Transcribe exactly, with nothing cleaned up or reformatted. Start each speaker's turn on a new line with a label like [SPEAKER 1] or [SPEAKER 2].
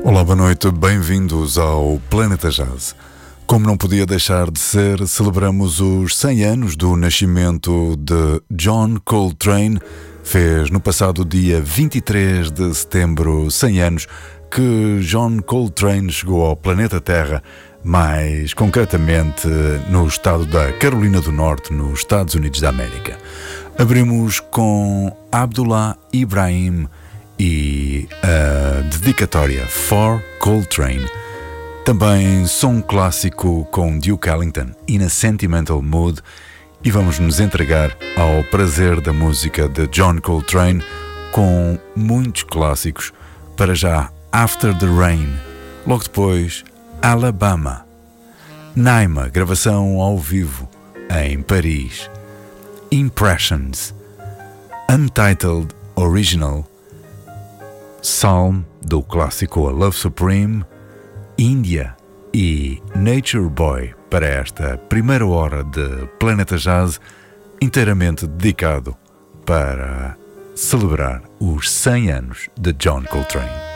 [SPEAKER 1] Olá, boa noite, bem-vindos ao Planeta Jazz. Como não podia deixar de ser, celebramos os cem anos do nascimento de John Coltrane. Fez no passado dia vinte e três de setembro cem anos que John Coltrane chegou ao planeta Terra, mais concretamente no estado da Carolina do Norte, nos Estados Unidos da América. Abrimos com Abdullah Ibrahim e a dedicatória For Coltrane. Também som clássico com Duke Ellington, In a Sentimental Mood, e vamos nos entregar ao prazer da música de John Coltrane com muitos clássicos. Para já, After the Rain, logo depois Alabama, Naima, gravação ao vivo em Paris, Impressions, Untitled Original, Psalm, do clássico A Love Supreme, India e Nature Boy para esta primeira hora de Planeta Jazz, inteiramente dedicado para celebrar os cem anos de John Coltrane.